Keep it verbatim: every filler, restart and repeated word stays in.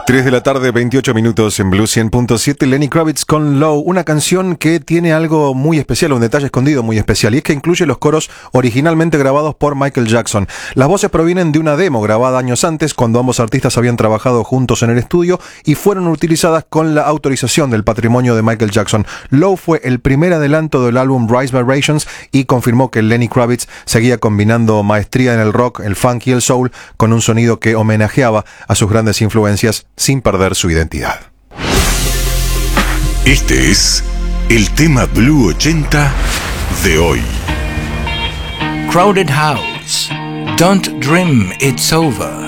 tres de la tarde, veintiocho minutos en Blue cien punto siete. Lenny Kravitz con Low, una canción que tiene algo muy especial, un detalle escondido muy especial, y es que incluye los coros originalmente grabados por Michael Jackson. Las voces provienen de una demo grabada años antes, cuando ambos artistas habían trabajado juntos en el estudio y fueron utilizadas con la autorización del patrimonio de Michael Jackson. Low fue el primer adelanto del álbum Rise Vibrations y confirmó que Lenny Kravitz seguía combinando maestría en el rock, el funk y el soul con un sonido que homenajeaba a sus grandes influencias sin perder su identidad. Este es el tema Blue ochenta de hoy. Crowded House, Don't Dream It's Over.